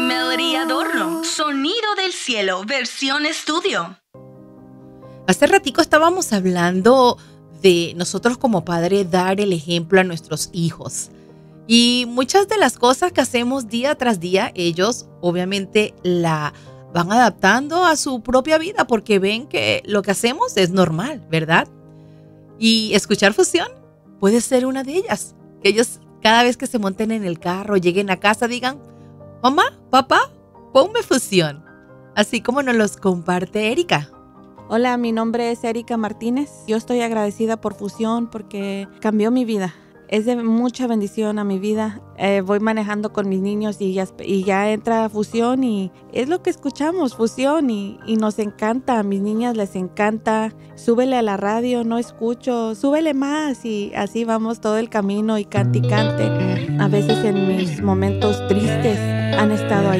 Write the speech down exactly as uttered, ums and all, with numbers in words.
Melody Adorno, Sonido del Cielo, versión estudio. Hace ratico estábamos hablando de nosotros como padre dar el ejemplo a nuestros hijos. Y muchas de las cosas que hacemos día tras día, ellos obviamente la van adaptando a su propia vida porque ven que lo que hacemos es normal, ¿verdad? Y escuchar fusión puede ser una de ellas. Que ellos cada vez que se monten en el carro, lleguen a casa, digan, mamá, papá, ponme fusión. Así como nos los comparte Erika. Hola, mi nombre es Erika Martínez. Yo estoy agradecida por Fusión porque cambió mi vida. Es de mucha bendición a mi vida. Eh, voy manejando con mis niños y ya, y ya entra Fusión y es lo que escuchamos, Fusión, y, y nos encanta. A mis niñas les encanta. Súbele a la radio, no escucho, súbele más y así vamos todo el camino y cante y cante. A veces en mis momentos tristes han estado ahí.